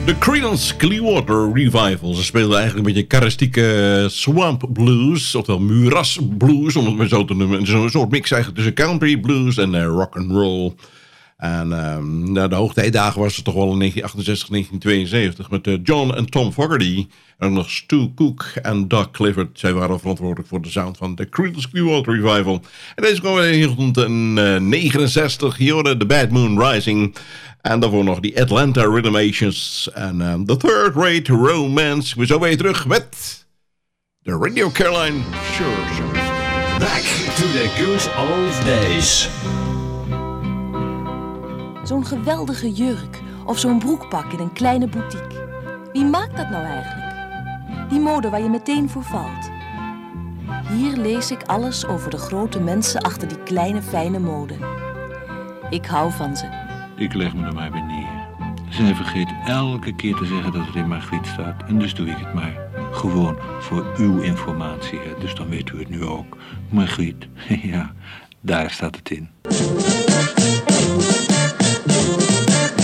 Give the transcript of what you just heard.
De Creedence Clearwater Revival. Ze speelden eigenlijk een beetje karakteristieke swamp blues, oftewel muras blues, om het maar zo te noemen. Zo'n soort mix eigenlijk tussen country blues en rock and roll. En de hoogtijdagen was het toch wel in 1968, 1972 met John en Tom Fogerty. En nog Stu Cook en Doug Clifford. Zij waren verantwoordelijk voor de sound van de Creedence Clearwater Revival. En deze kwam in 69, hier hoorde The Bad Moon Rising. En daarvoor nog die Atlanta Rhythmations en The Third Rate Romance. We zijn weer terug met de Radio Caroline Sure Show. Back to the good old days. Zo'n geweldige jurk of zo'n broekpak in een kleine boutique. Wie maakt dat nou eigenlijk? Die mode waar je meteen voor valt. Hier lees ik alles over de grote mensen achter die kleine fijne mode. Ik hou van ze. Ik leg me er maar weer neer. Zij vergeet elke keer te zeggen dat het in Margriet staat. En dus doe ik het maar. Gewoon voor uw informatie. Hè. Dus dan weet u het nu ook. Margriet, ja, daar staat het in.